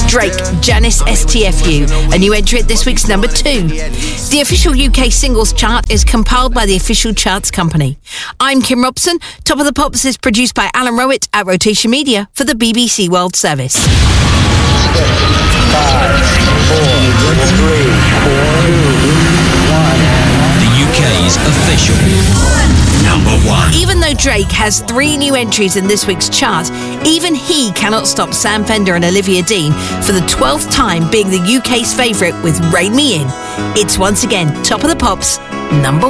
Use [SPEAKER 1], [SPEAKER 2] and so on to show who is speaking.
[SPEAKER 1] Drake, Janice STFU, a new entry at this week's number 2. The official UK singles chart is compiled by the Official Charts Company. I'm Kim Robson. Top of the Pops is produced by Alan Rowett at Rotation Media for the BBC World Service.
[SPEAKER 2] 5, 4, 3, 2, 1.
[SPEAKER 3] The UK's official number 1.
[SPEAKER 1] Even though Drake has 3 new entries in this week's chart, even he cannot stop Sam Fender and Olivia Dean for the 12th time being the UK's favourite with Rein Me In. It's once again Top of the Pops, number